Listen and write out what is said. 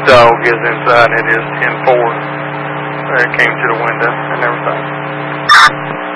dog is inside, and it is 10-4. It came to the window and everything.